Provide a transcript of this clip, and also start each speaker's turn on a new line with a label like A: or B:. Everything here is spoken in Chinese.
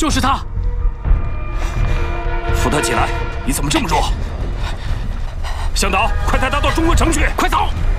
A: 就是他！
B: 扶他起来！你怎么这么弱？向导，快带他到中国城去！快走！